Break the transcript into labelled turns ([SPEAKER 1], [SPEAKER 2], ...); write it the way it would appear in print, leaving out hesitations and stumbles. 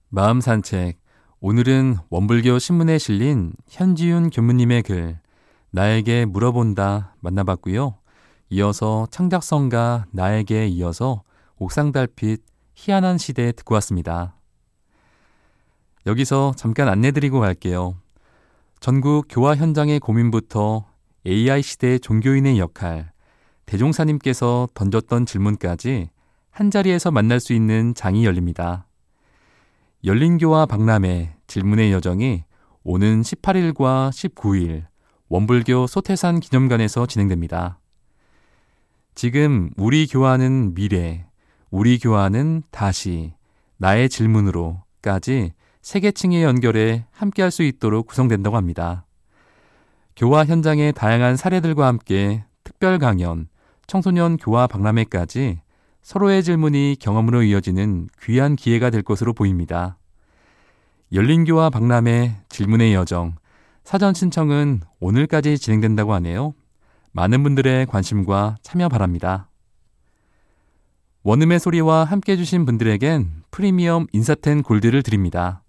[SPEAKER 1] 마음 산책. 오늘은 원불교 신문에 실린 현지윤 교무님의 글 나에게 물어본다 만나봤고요. 이어서 창작성가 나에게 이어서 옥상달빛 희한한 시대 듣고 왔습니다. 여기서 잠깐 안내드리고 갈게요. 전국 교화 현장의 고민부터 AI 시대의 종교인의 역할, 대종사님께서 던졌던 질문까지 한자리에서 만날 수 있는 장이 열립니다. 열린교화 박람회 질문의 여정이 오는 18일과 19일 원불교 소태산 기념관에서 진행됩니다. 지금 우리 교화는 미래, 우리 교화는 다시, 나의 질문으로까지 세 계층의 연결에 함께할 수 있도록 구성된다고 합니다. 교화 현장의 다양한 사례들과 함께 특별 강연, 청소년 교화 박람회까지 서로의 질문이 경험으로 이어지는 귀한 기회가 될 것으로 보입니다. 열린교화 박람회 질문의 여정, 사전 신청은 오늘까지 진행된다고 하네요. 많은 분들의 관심과 참여 바랍니다. 원음의 소리와 함께 해주신 분들에겐 프리미엄 인사텐 골드를 드립니다.